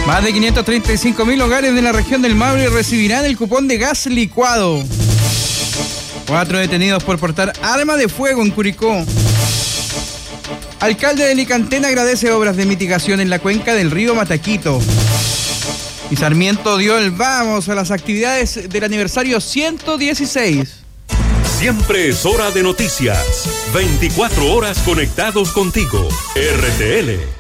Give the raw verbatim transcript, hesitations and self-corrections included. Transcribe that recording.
Más de quinientos treinta y cinco mil hogares de la región del Maule recibirán el cupón de gas licuado. Cuatro detenidos por portar arma de fuego en Curicó. Alcalde de Licantén agradece obras de mitigación en la cuenca del río Mataquito. Y Sarmiento dio el vamos a las actividades del aniversario ciento dieciséis. Siempre es hora de noticias. veinticuatro horas conectados contigo. R T L.